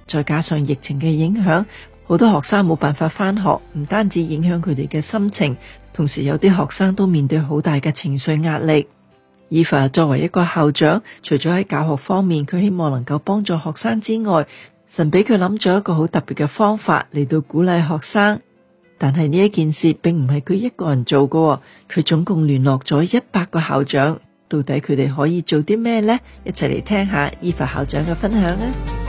再加上疫情嘅影響，好多學生冇辦法返學，唔單止影響佢哋嘅心情，同時有啲學生都面對好大嘅情緒壓力。Eva 作為一個校長，除咗喺教學方面佢希望能夠幫助學生之外，神俾佢諗咗一個好特別嘅方法嚟到鼓勵學生。但係呢一件事並唔係佢一個人做嘅，佢總共聯絡咗100個校長，到底佢哋可以做啲咩呢？一齊嚟聽下Eva校長嘅分享啊！